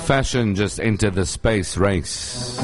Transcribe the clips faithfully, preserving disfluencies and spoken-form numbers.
Fashion just entered the space race.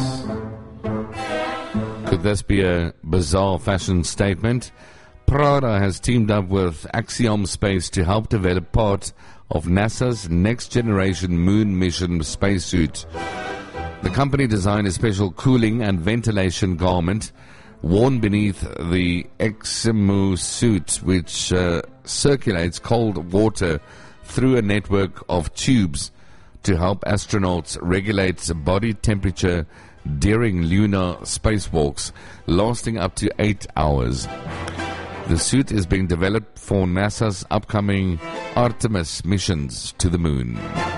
Could this be a bizarre fashion statement? Prada has teamed up with Axiom Space to help develop part of NASA's next-generation moon mission spacesuit. The company designed a special cooling and ventilation garment worn beneath the Eximo suit, which uh, circulates cold water through a network of tubes to help astronauts regulate body temperature during lunar spacewalks, lasting up to eight hours. The suit is being developed for NASA's upcoming Artemis missions to the moon.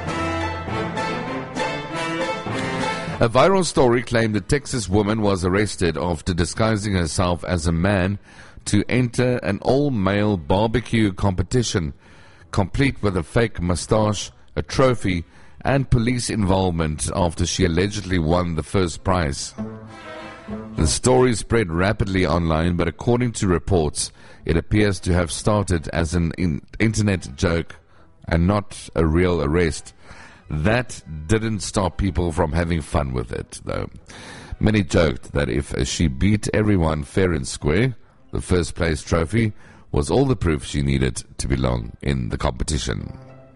A viral story claimed a Texas woman was arrested after disguising herself as a man to enter an all-male barbecue competition, complete with a fake mustache, a trophy, and police involvement after she allegedly won the first prize. The story spread rapidly online, but according to reports, it appears to have started as an in- internet joke and not a real arrest. That didn't stop people from having fun with it, though. Many joked that if she beat everyone fair and square, the first place trophy was all the proof she needed to belong in the competition.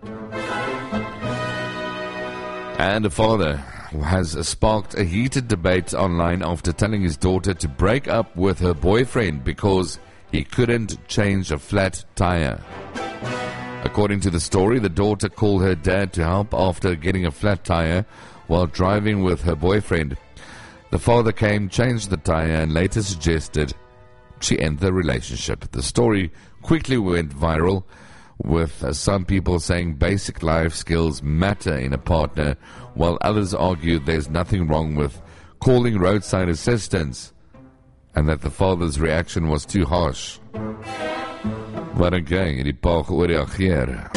And a father has sparked a heated debate online after telling his daughter to break up with her boyfriend because he couldn't change a flat tire. According to the story, the daughter called her dad to help after getting a flat tire while driving with her boyfriend. The father came, changed the tire, and later suggested she end the relationship. The story quickly went viral, with uh, some people saying basic life skills matter in a partner, while others argue there's nothing wrong with calling roadside assistance, and that the father's reaction was too harsh. Wat dink jy? Het die pa geoorreageer?